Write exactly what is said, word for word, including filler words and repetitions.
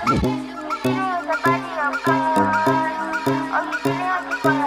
You feeling with the body of God, or you feeling with the